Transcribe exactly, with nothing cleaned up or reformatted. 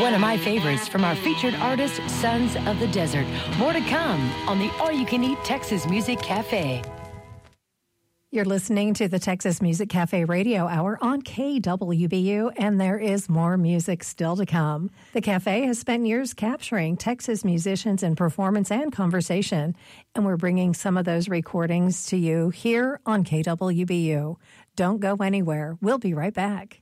one of my favorites from our featured artist, Sons of the Desert. More to come on the All You Can Eat Texas Music Cafe. You're listening to the Texas Music Cafe Radio Hour on K W B U, and there is more music still to come. The cafe has spent years capturing Texas musicians in performance and conversation, and we're bringing some of those recordings to you here on K W B U. Don't go anywhere. We'll be right back.